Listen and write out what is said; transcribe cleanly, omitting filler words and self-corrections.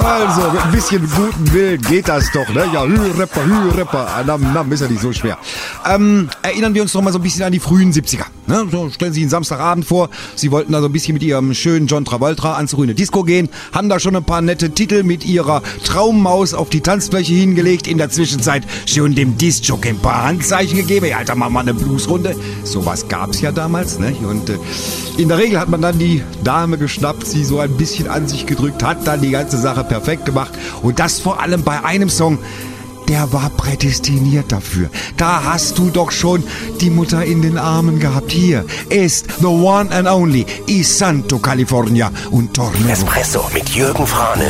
Also, mit ein bisschen guten Willen geht das doch, ne? Ja, Rapper, nam, ist ja nicht so schwer. Erinnern wir uns noch mal so ein bisschen an die frühen 70er. Ne? So, stellen Sie sich einen Samstagabend vor, Sie wollten da so ein bisschen mit Ihrem schönen John Travolta ans grüne Disco gehen, haben da schon ein paar nette Titel mit Ihrer Traummaus auf die Tanzfläche hingelegt, in der Zwischenzeit schon dem Discjockey ein paar Handzeichen gegeben, hey, Alter, mach mal eine Bluesrunde. Sowas gab's ja damals, ne? Und in der Regel hat man dann die Dame geschnappt, sie so ein bisschen an sich gedrückt, hat dann die ganze Sache perfekt gemacht und das vor allem bei einem Song, der war prädestiniert dafür. Da hast du doch schon die Mutter in den Armen gehabt. Hier ist the one and only Y Santo California und Tornado. Espresso mit Jürgen Frane.